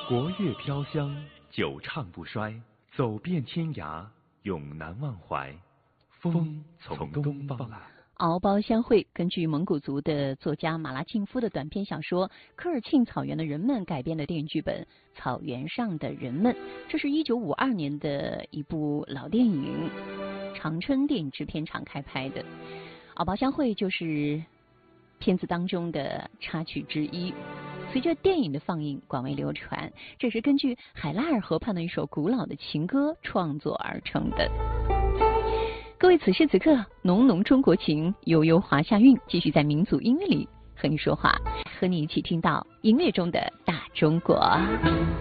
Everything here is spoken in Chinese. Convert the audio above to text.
国乐飘香，久唱不衰，走遍天涯，永难忘怀。风从东方来。 敖包相会根据蒙古族的作家马拉庆夫的短篇小说《科尔沁草原的人们》改编的电影剧本《草原上的人们》，这是1952年的一部老电影，长春电影制片厂开拍的。敖包相会就是片子当中的插曲之一。随着电影的放映广为流传，这是根据海拉尔河畔的一首古老的情歌创作而成的。各位，此时此刻，浓浓中国情，悠悠华夏韵，继续在民族音乐里和你说话，和你一起听到音乐中的大中国。